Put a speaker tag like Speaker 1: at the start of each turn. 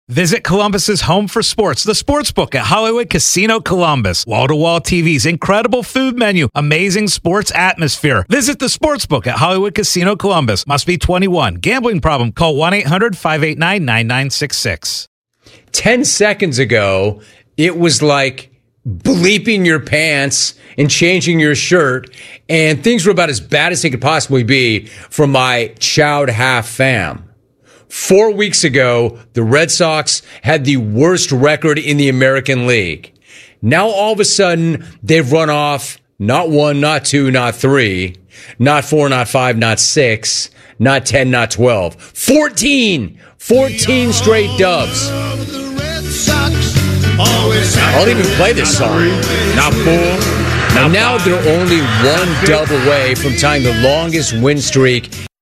Speaker 1: Visit Columbus's home for sports, the Sportsbook at Hollywood Casino Columbus. Wall-to-wall TVs, incredible food menu, amazing sports atmosphere. Visit the Sportsbook at Hollywood Casino Columbus. Must be 21. Gambling problem? Call 1-800-589-9966.
Speaker 2: 10 seconds ago, it was like bleeping your pants and changing your shirt, and things were about as bad as they could possibly be from my Chowd Half fam. 4 weeks ago, the Red Sox had the worst record in the American League. Now, all of a sudden, they've run off not 1, not 2, not 3, not 4, not 5, not 6, not 10, not 12. 14 straight dubs. I'll even play this song. Not 4. And now they're only one dub away from tying the longest win streak